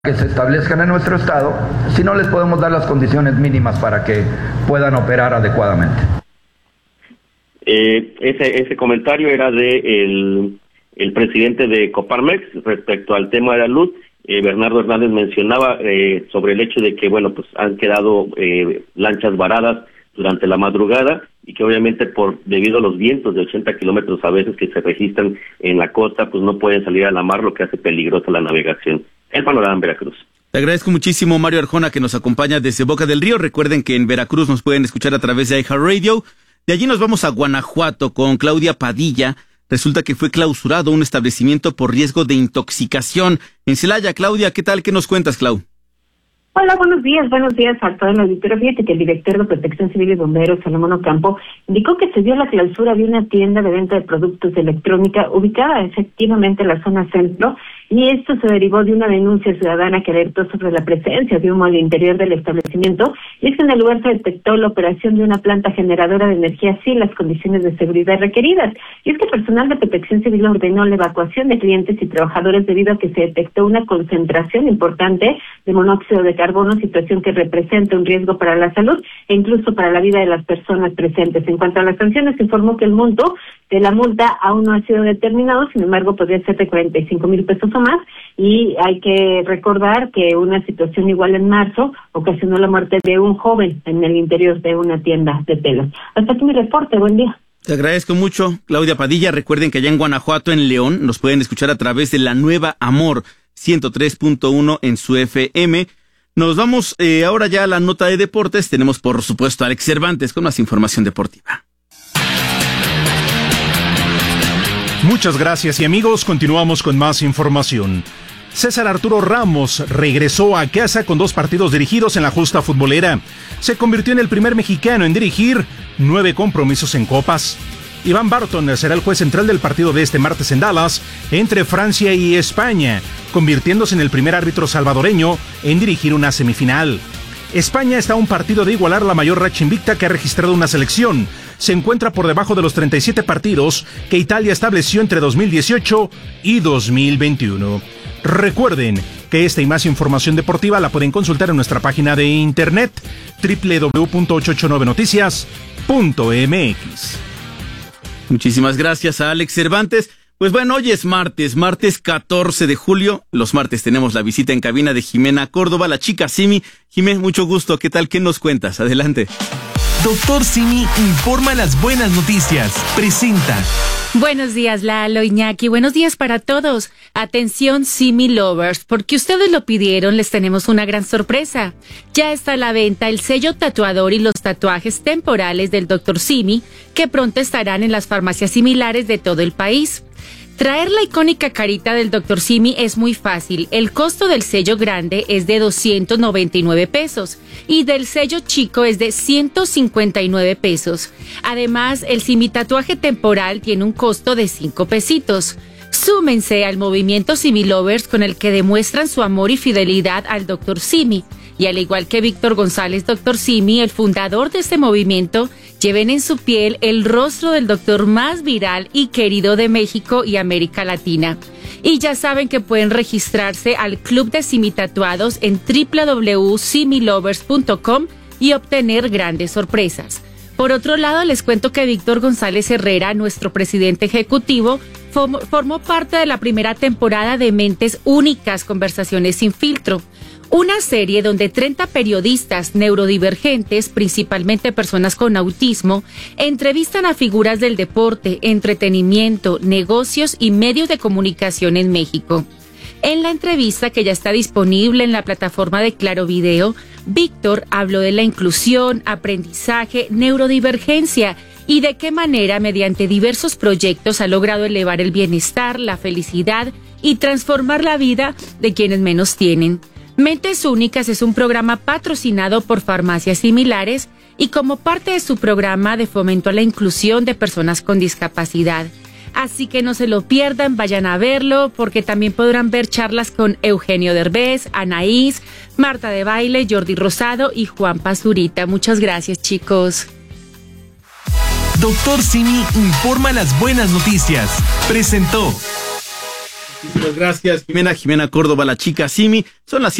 que se establezcan en nuestro estado, si no les podemos dar las condiciones mínimas para que puedan operar adecuadamente. Ese comentario era de el presidente de Coparmex respecto al tema de la luz. Bernardo Hernández mencionaba sobre el hecho de que, bueno, pues han quedado lanchas varadas durante la madrugada y que obviamente debido a los vientos de 80 kilómetros a veces que se registran en la costa, pues no pueden salir a la mar, lo que hace peligrosa la navegación. El panorama en Veracruz. Te agradezco muchísimo, Mario Arjona, que nos acompaña desde Boca del Río. Recuerden que en Veracruz nos pueden escuchar a través de iHeartRadio. De allí nos vamos a Guanajuato con Claudia Padilla. Resulta que fue clausurado un establecimiento por riesgo de intoxicación. En Celaya, Claudia, ¿qué tal? ¿Qué nos cuentas, Clau? Hola, buenos días a todo el auditorio. Fíjate que el director de Protección Civil y Bomberos, Salomón Ocampo, indicó que se dio la clausura de una tienda de venta de productos de electrónica ubicada efectivamente en la zona centro, y esto se derivó de una denuncia ciudadana que alertó sobre la presencia de humo al interior del establecimiento, y es que en el lugar se detectó la operación de una planta generadora de energía sin las condiciones de seguridad requeridas. Y es que el personal de Protección Civil ordenó la evacuación de clientes y trabajadores debido a que se detectó una concentración importante de monóxido de carbono, situación que representa un riesgo para la salud e incluso para la vida de las personas presentes. En cuanto a las sanciones, se informó que el monto de la multa aún no ha sido determinado, sin embargo podría ser de 45,000 pesos o más, y hay que recordar que una situación igual en marzo ocasionó la muerte de un joven en el interior de una tienda de telas. Hasta aquí mi reporte, buen día. Te agradezco mucho, Claudia Padilla. Recuerden que allá en Guanajuato, en León, nos pueden escuchar a través de la Nueva Amor 103.1 en su FM. Nos vamos ahora ya a la nota de deportes. Tenemos, por supuesto, a Alex Cervantes con más información deportiva. Muchas gracias y amigos, continuamos con más información. César Arturo Ramos regresó a casa con 2 partidos dirigidos en la justa futbolera. Se convirtió en el primer mexicano en dirigir 9 compromisos en copas. Iván Barton será el juez central del partido de este martes en Dallas entre Francia y España, convirtiéndose en el primer árbitro salvadoreño en dirigir una semifinal. España está a un partido de igualar la mayor racha invicta que ha registrado una selección. Se encuentra por debajo de los 37 partidos que Italia estableció entre 2018 y 2021. Recuerden que esta y más información deportiva la pueden consultar en nuestra página de internet www.889noticias.mx. Muchísimas gracias a Alex Cervantes. Pues bueno, hoy es martes 14 de julio. Los martes tenemos la visita en cabina de Jimena Córdoba, la chica Simi. Jimena, mucho gusto. ¿Qué tal? ¿Qué nos cuentas? Adelante. Doctor Simi informa las buenas noticias. Presenta. Buenos días, Lalo, Iñaki. Buenos días para todos. Atención, Simi Lovers, porque ustedes lo pidieron, les tenemos una gran sorpresa. Ya está a la venta el sello tatuador y los tatuajes temporales del Dr. Simi, que pronto estarán en las farmacias similares de todo el país. Traer la icónica carita del Dr. Simi es muy fácil. El costo del sello grande es de 299 pesos y del sello chico es de 159 pesos. Además, el Simi tatuaje temporal tiene un costo de 5 pesitos. Súmense al movimiento Simi Lovers con el que demuestran su amor y fidelidad al Dr. Simi. Y al igual que Víctor González, Dr. Simi, el fundador de este movimiento, lleven en su piel el rostro del doctor más viral y querido de México y América Latina. Y ya saben que pueden registrarse al Club de Simi Tatuados en www.similovers.com y obtener grandes sorpresas. Por otro lado, les cuento que Víctor González Herrera, nuestro presidente ejecutivo, formó parte de la primera temporada de Mentes Únicas, Conversaciones sin Filtro. Una serie donde 30 periodistas neurodivergentes, principalmente personas con autismo, entrevistan a figuras del deporte, entretenimiento, negocios y medios de comunicación en México. En la entrevista, que ya está disponible en la plataforma de Claro Video, Víctor habló de la inclusión, aprendizaje, neurodivergencia y de qué manera, mediante diversos proyectos, ha logrado elevar el bienestar, la felicidad y transformar la vida de quienes menos tienen. Mentes Únicas es un programa patrocinado por farmacias similares y como parte de su programa de fomento a la inclusión de personas con discapacidad. Así que no se lo pierdan, vayan a verlo, porque también podrán ver charlas con Eugenio Derbez, Anaís, Marta de Baile, Jordi Rosado y Juan Pazurita. Muchas gracias, chicos. Doctor Simi informa las buenas noticias. Presentó. Muchas gracias, Jimena Córdoba, la chica Simi. Son las